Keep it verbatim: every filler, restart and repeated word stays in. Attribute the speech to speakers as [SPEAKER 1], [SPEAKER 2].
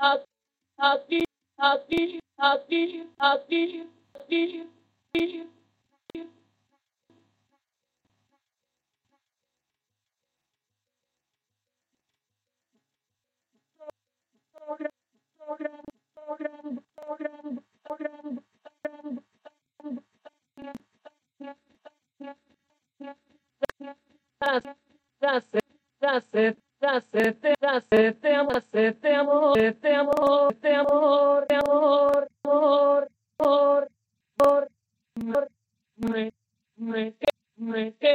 [SPEAKER 1] Aqui, aqui, aqui, aqui, aqui, aqui. Já sei, já sei, já sei, já sei, temos, temos, temos, temos, amor, amor, amor, amor, amor, amor, amor,